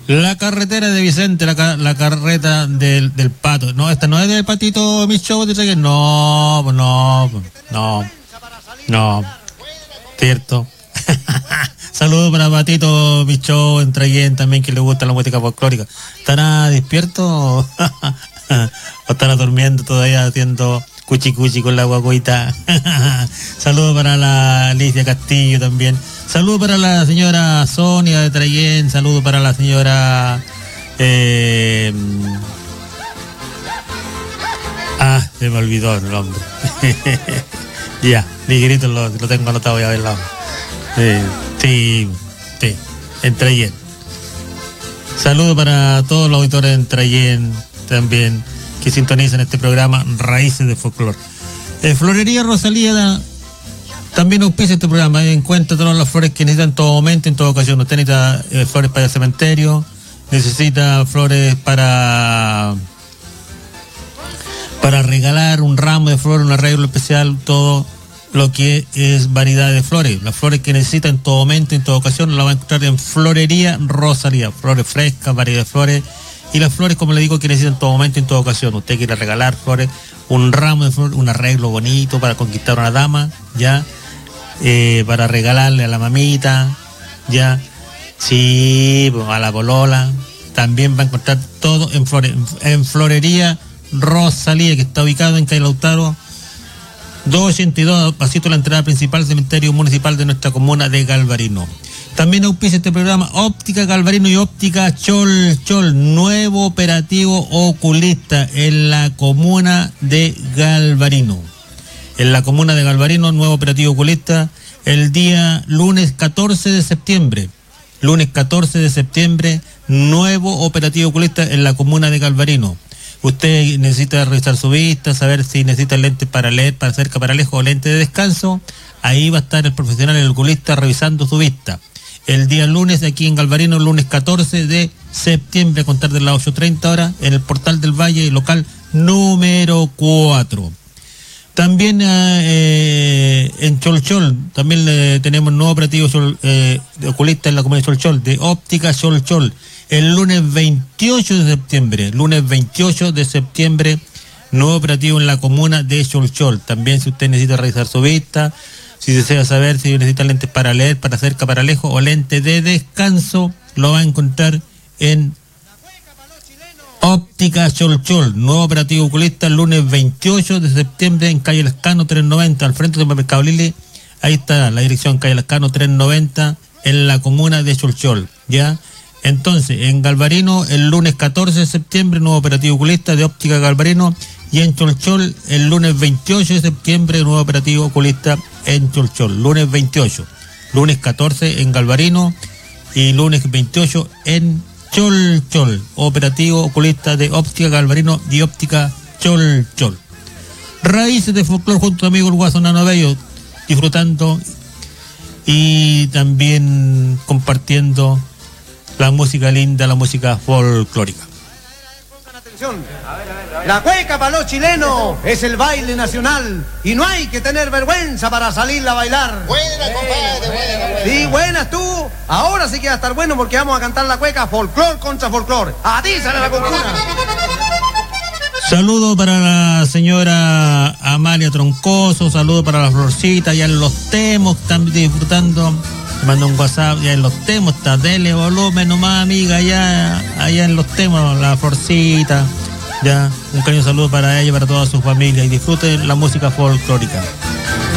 La carretera de Vicente, la carreta del pato. No, esta no es de Patito Mi Show, dice que no. Cierto. Saludos para Patito Mi Show, en Trayen también, que le gusta la música folclórica. ¿Estará despierto o estará durmiendo todavía haciendo cuchi con la guaguita? Saludos para la Alicia Castillo también. Saludos para la señora Sonia de Trayen. Saludos para la señora se me olvidó el nombre. Ya, Liguerito lo tengo anotado, voy a verlo. Sí, en Trayen. Saludos para todos los auditores en Trayen también, que sintonizan este programa Raíces de Folclor. Florería Rosalía también auspicia este programa. Encuentra todas las flores que necesita en todo momento, en toda ocasión. Usted necesita flores para el cementerio, necesita flores para regalar, un ramo de flores, un arreglo especial, todo lo que es variedad de flores. Las flores que necesita en todo momento, en toda ocasión, la va a encontrar en Florería Rosalía. Flores frescas, variedad de flores. Y las flores, como le digo, que necesita en todo momento, en toda ocasión. Usted quiere regalar flores, un ramo de flores, un arreglo bonito para conquistar a una dama, ya. Para regalarle a la mamita, ya. Sí, a la polola. También va a encontrar todo en flores. En Florería Rosalía, que está ubicado en Calle Lautaro 282, pasito a la entrada principal del cementerio municipal de nuestra comuna de Galvarino. También auspicia este programa Óptica Galvarino y Óptica Chol, nuevo operativo oculista en la comuna de Galvarino. En la comuna de Galvarino, nuevo operativo oculista el día lunes 14 de septiembre. Lunes 14 de septiembre, nuevo operativo oculista en la comuna de Galvarino. Usted necesita revisar su vista, saber si necesita lentes para leer, para cerca, para lejos o lentes de descanso. Ahí va a estar el profesional, el oculista, revisando su vista. El día lunes aquí en Galvarino, lunes 14 de septiembre, a contar de las 8:30 horas, en el Portal del Valle, local número 4. También en Cholchol, también tenemos nuevo operativo de oculista en la comunidad de Cholchol, de Óptica Cholchol. El lunes 28 de septiembre, nuevo operativo en la comuna de Cholchol. También si usted necesita revisar su vista, si desea saber si necesita lentes para leer, para cerca, para lejos o lentes de descanso, lo va a encontrar en Óptica Cholchol, nuevo operativo oculista, el lunes 28 de septiembre en calle Lascano 390, al frente del supermercado Lili. Ahí está la dirección, calle Lascano 390, en la comuna de Cholchol, ¿ya? Entonces, en Galvarino, el lunes 14 de septiembre, nuevo operativo oculista de Óptica Galvarino, y en Cholchol, el lunes 28 de septiembre, nuevo operativo oculista en Cholchol, lunes 28, lunes 14 en Galvarino y lunes 28 en Cholchol, operativo oculista de Óptica Galvarino y Óptica Cholchol. Raíces de Folclor junto a amigo el Guaso Nano Bello, disfrutando y también compartiendo la música linda, la música folclórica. Pongan atención. La cueca para los chilenos es el baile nacional y no hay que tener vergüenza para salir a bailar. Buena, compadre, buena. Sí, buenas tú. Ahora sí que va a estar bueno porque vamos a cantar la cueca folclor contra folclor. A ti sale la concuna. Saludo para la señora Amalia Troncoso, saludo para la Florcita, ya en Los Temos, están disfrutando. Me mandó un WhatsApp, ya en Los Temos, está, dele volumen nomás, amiga, allá en Los Temos, la Florcita, ya, un cariño saludo para ella y para toda su familia, y disfruten la música folclórica.